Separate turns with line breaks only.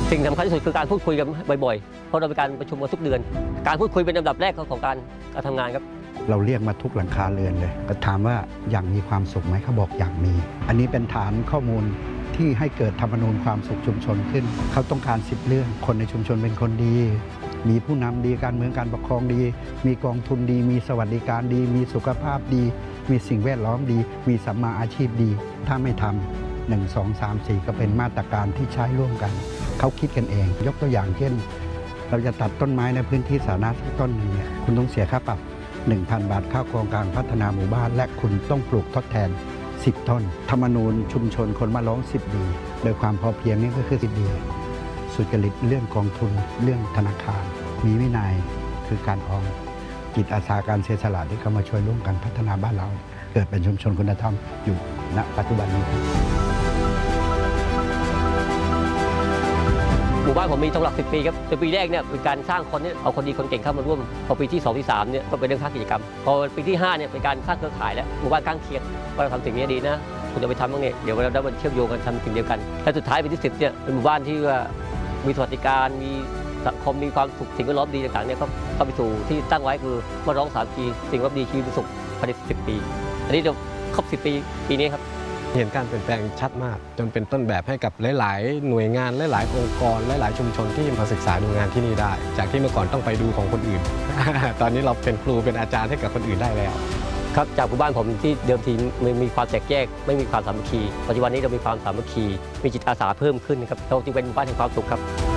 สิ่งสำคัญที่สุดคือการพูดคุยกันบ่อยๆเพราะเราเป็นการประชุมกันทุกเดือนการพูดคุยเป็นลำดับแรกของการทำงานครับ
เราเรียกมาทุกหลังคาเรือนเลยก็ถามว่าอย่างมีความสุขไหมเขาบอกอย่างมี อันนี้เป็นฐานข้อมูลที่ให้เกิดธรรมนูญความสุขชุมชนขึ้นเขาต้องการ10เรื่องคนในชุมชนเป็นคนดีมีผู้นำดีการเมืองการปกครองดีมีกองทุนดีมีสวัสดิการดีมีสุขภาพดีมีสิ่งแวดล้อมดีมีสัมมาอาชีพดีถ้าไม่ทำ1 2 3 4ก็เป็นมาตรการที่ใช้ร่วมกันเขาคิดกันเองยกตัวอย่างเช่นเราจะตัดต้นไม้ในพื้นที่สาธารณะสักต้นนึงเนี่ยคุณต้องเสียค่าปรับ 1,000 บาทเข้าโครงการพัฒนาหมู่บ้านและคุณต้องปลูกทดแทน10 ต้นธรรมนูญชุมชนคนมาร้อง10ดีโดยความพอเพียงนี่ก็คือ10ดีสุจริตเรื่องกองทุนเรื่องธนาคารมีวินัยคือการออมจิตอาสาการเสียสละที่เข้ามาช่วยร่วมกันพัฒนาบ้านเราเกิดเป็นชุมชนคุณธรรมอยู่ณปัจจุบันนี้
หมู่บ้านผมมีทั้งหลัก10 ปีครับในปีแรกเนี่ยเป็นการสร้างคนเนี่ยเอาคนดีคนเก่งเข้ามาร่วมพอปีที่2ที่3เนี่ยก็เป็นเรื่องภาคกิจกรรมพอปีที่5เนี่ยเป็นการสร้างเครือข่ายแล้วหมู่บ้านข้างเคียงว่าเราทำสิ่งนี้ดีนะคุณจะไปทำบ้างเนี่ยเดี๋ยวเราได้มาเชื่อมโยงกันทำสิ่งเดียวกันและสุดท้ายปีที่10เนี่ยเป็นหมู่บ้านที่ว่ามีสวัสดิการมีสังคมมีความสุขสิ่งแวดล้อมดีต่างๆเนี่ยก็เข้าไปสู่ที่ตั้งไว้คือมาร้อง3 ปีสิ่งแวดล้อมดีชีวิตสุขภายใน10 ปีอันนี้เราครบ10 ปีนี้ครับ
เห็นการเปลี่ยนแปลงชัดมากจนเป็นต้นแบบให้กับหลายๆหน่วยงานหลายๆองค์กรหลายๆชุมชนที่มาศึกษาดูงานที่นี่ได้จากที่เมื่อก่อนต้องไปดูของคนอื่น ตอนนี้เราเป็นครูเป็นอาจารย์ให้กับคนอื่นได้แล้ว
ครับจากหมู่บ้านผมที่เดิมทีมีความแตกแยกไม่มีความสามัคคีปัจจุบันนี้เรามีความสามัคคีมีจิตอาสาเพิ่มขึ้นครับเราจึงเป็นหมู่บ้านแห่งความสุขครับ